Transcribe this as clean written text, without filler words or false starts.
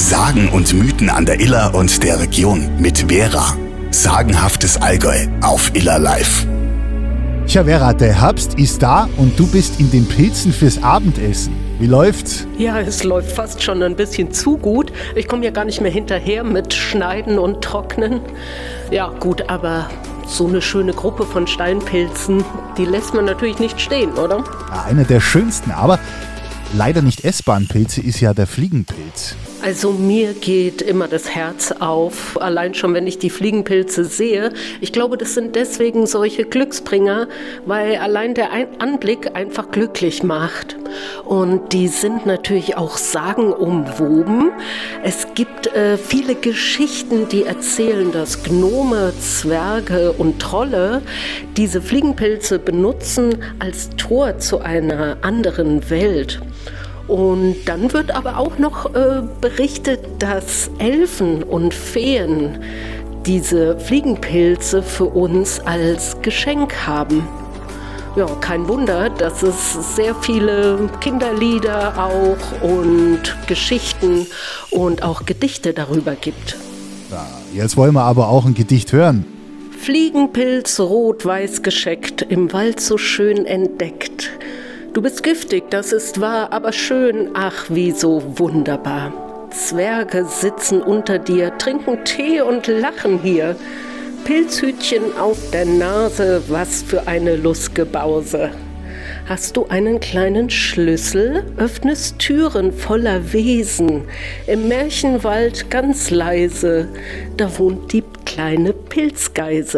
Sagen und Mythen an der Iller und der Region mit Vera. Sagenhaftes Allgäu auf Iller Live. Tja, Vera, der Herbst ist da und du bist in den Pilzen fürs Abendessen. Wie läuft's? Ja, es läuft fast schon ein bisschen zu gut. Ich komme ja gar nicht mehr hinterher mit Schneiden und Trocknen. Ja, gut, aber so eine schöne Gruppe von Steinpilzen, die lässt man natürlich nicht stehen, oder? Ja, einer der schönsten, aber leider nicht essbaren Pilze ist ja der Fliegenpilz. Also mir geht immer das Herz auf, allein schon, wenn ich die Fliegenpilze sehe. Ich glaube, das sind deswegen solche Glücksbringer, weil allein der Anblick einfach glücklich macht. Und die sind natürlich auch sagenumwoben. Es gibt viele Geschichten, die erzählen, dass Gnome, Zwerge und Trolle diese Fliegenpilze benutzen als Tor zu einer anderen Welt. Und dann wird aber auch noch berichtet, dass Elfen und Feen diese Fliegenpilze für uns als Geschenk haben. Ja, kein Wunder, dass es sehr viele Kinderlieder auch und Geschichten und auch Gedichte darüber gibt. Ja, jetzt wollen wir aber auch ein Gedicht hören. Fliegenpilz rot-weiß gescheckt, im Wald so schön entdeckt. Du bist giftig, das ist wahr, aber schön, ach, wie so wunderbar. Zwerge sitzen unter dir, trinken Tee und lachen hier. Pilzhütchen auf der Nase, was für eine Lustgebause. Hast du einen kleinen Schlüssel, öffnest Türen voller Wesen. Im Märchenwald ganz leise, da wohnt die kleine Pilzgeise.